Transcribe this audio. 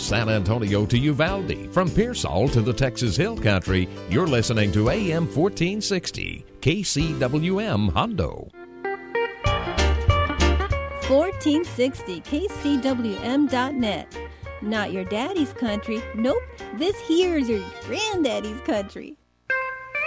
San Antonio to Uvalde, from Pearsall to the Texas Hill Country, you're listening to AM 1460, KCWM Hondo. 1460 KCWM.net. Not your daddy's country. Nope, this here's your granddaddy's country.